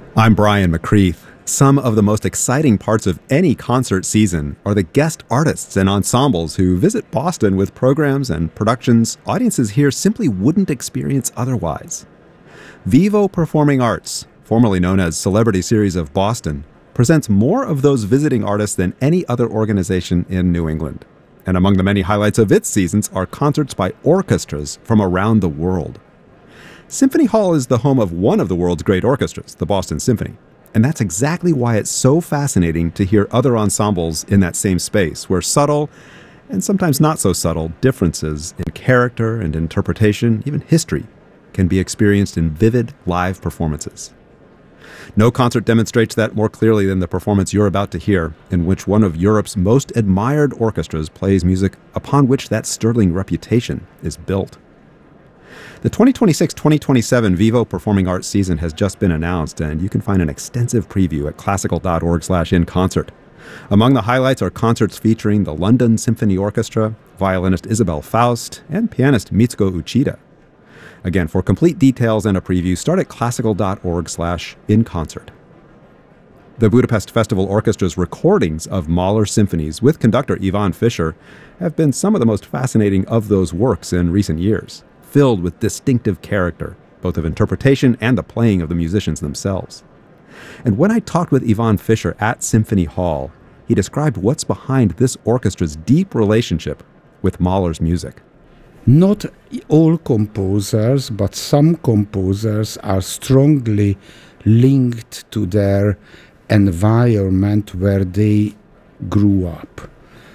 I'm Brian McCreath. Some of the most exciting parts of any concert season are the guest artists and ensembles who visit Boston with programs and productions audiences here simply wouldn't experience otherwise. Vivo Performing Arts, formerly known as Celebrity Series of Boston, presents more of those visiting artists than any other organization in New England. And among the many highlights of its seasons are concerts by orchestras from around the world. Symphony Hall is the home of one of the world's great orchestras, the Boston Symphony. And that's exactly why it's so fascinating to hear other ensembles in that same space, where subtle, and sometimes not so subtle, differences in character and interpretation, even history, can be experienced in vivid live performances. No concert demonstrates that more clearly than the performance you're about to hear, in which one of Europe's most admired orchestras plays music upon which that sterling reputation is built. The 2026-2027 Vivo Performing Arts season has just been announced, and you can find an extensive preview at classical.org/inconcert. Among the highlights are concerts featuring the London Symphony Orchestra, violinist Isabel Faust, and pianist Mitsuko Uchida. Again, for complete details and a preview, start at classical.org/inconcert. The Budapest Festival Orchestra's recordings of Mahler's symphonies with conductor Ivan Fischer have been some of the most fascinating of those works in recent years, filled with distinctive character, both of interpretation and the playing of the musicians themselves. And when I talked with Ivan Fischer at Symphony Hall, he described what's behind this orchestra's deep relationship with Mahler's music. Not all composers, but some composers are strongly linked to their environment where they grew up.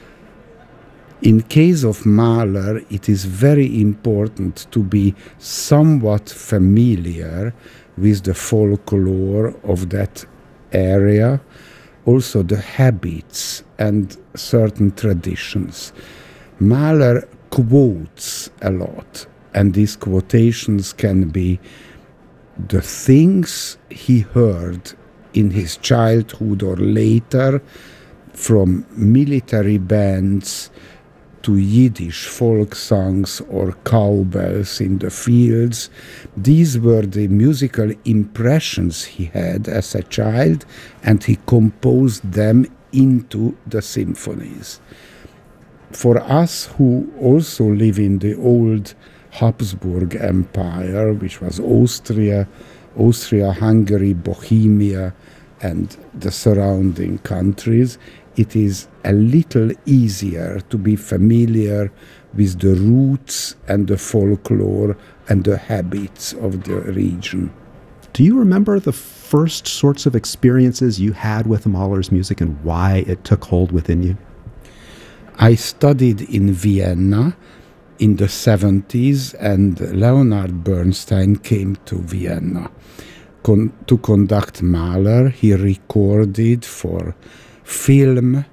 In case of Mahler, it is very important to be somewhat familiar with the folklore of that area, also the habits and certain traditions. Mahler quotes a lot, and these quotations can be the things he heard in his childhood or later from military bands to Yiddish folk songs or cowbells in the fields. These were the musical impressions he had as a child, and he composed them into the symphonies. For us who also live in the old Habsburg Empire, which was Austria, Hungary, Bohemia, and the surrounding countries, it is a little easier to be familiar with the roots and the folklore and the habits of the region. Do you remember the first sorts of experiences you had with Mahler's music and why it took hold within you? I studied in Vienna in the 70s, and Leonard Bernstein came to Vienna to conduct Mahler. He recorded for film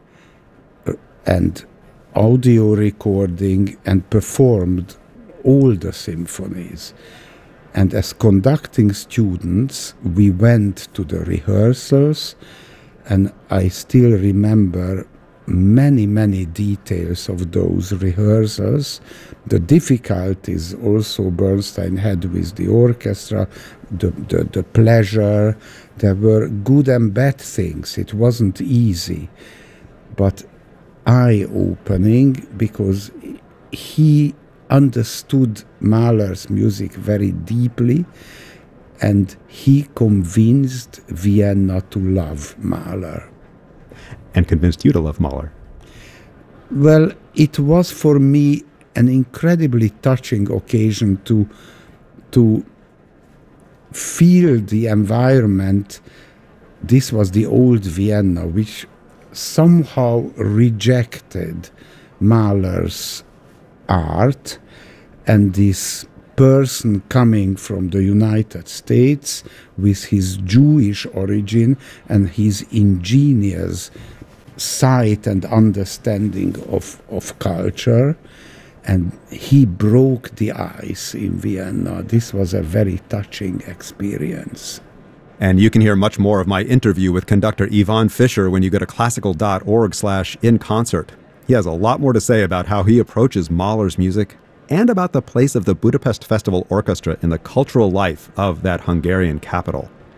and audio recording and performed all the symphonies. And as conducting students, we went to the rehearsals, and I still remember many details of those rehearsals. The difficulties also Bernstein had with the orchestra, the pleasure. There were good and bad things. It wasn't easy, but eye-opening, because he understood Mahler's music very deeply, and he convinced Vienna to love Mahler. And convinced you to love Mahler? Well, it was for me an incredibly touching occasion to feel the environment. This was the old Vienna, which somehow rejected Mahler's art, and this person coming from the United States with his Jewish origin and his ingenious sight and understanding of culture, and he broke the ice in Vienna. This was a very touching experience. And you can hear much more of my interview with conductor Ivan Fischer when you go to classical.org/inconcert. He has a lot more to say about how he approaches Mahler's music and about the place of the Budapest Festival Orchestra in the cultural life of that Hungarian capital.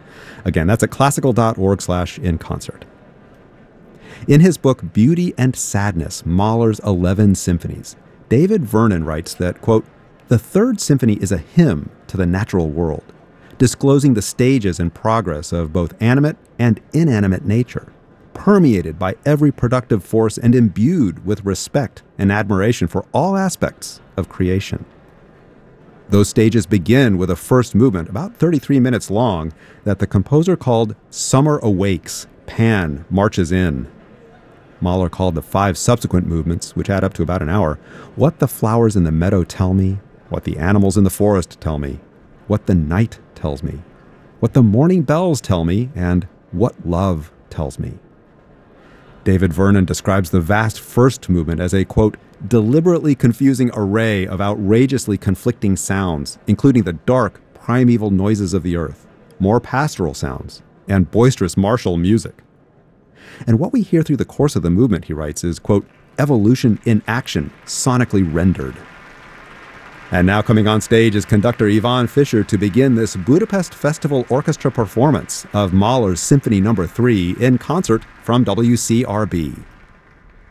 Again, that's at classical.org/inconcert. In his book Beauty and Sadness, Mahler's 11 Symphonies, David Vernon writes that, quote, "The Third Symphony is a hymn to the natural world, disclosing the stages and progress of both animate and inanimate nature, permeated by every productive force and imbued with respect and admiration for all aspects of creation." Those stages begin with a first movement, about 33 minutes long, that the composer called Summer Awakes, Pan Marches In. Mahler called the 5 subsequent movements, which add up to about an hour, What the Flowers in the Meadow Tell Me, What the Animals in the Forest Tell Me, What the Night Tells Me, What the Morning Bells Tell Me, and What Love Tells Me. David Vernon describes the vast first movement as a, quote, "deliberately confusing array of outrageously conflicting sounds, including the dark, primeval noises of the earth, more pastoral sounds, and boisterous martial music." And what we hear through the course of the movement, he writes, is, quote, "evolution in action, sonically rendered." And now coming on stage is conductor Ivan Fischer to begin this Budapest Festival Orchestra performance of Mahler's Symphony No. 3 in concert from WCRB.